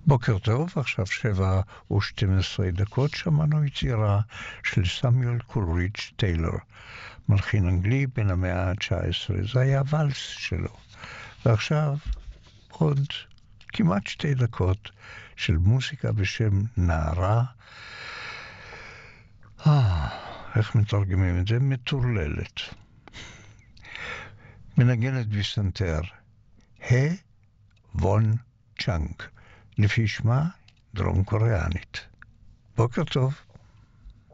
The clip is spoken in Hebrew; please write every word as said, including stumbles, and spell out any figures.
בוקר טוב, עכשיו שבע ושתים עשרה דקות, שמענו יצירה של סמיול קולריץ' טיילור, מלחין אנגלי בין המאה ה-תשע עשרה, זה היה ואלס שלו. ועכשיו עוד כמעט שתי דקות של מוזיקה בשם נערה, אה, איך מתרגמים את זה? מטורללת. מנגנת בסנטר, ה וון צ'אנג, לפי שמה דרום קוריאנית. בוקר טוב.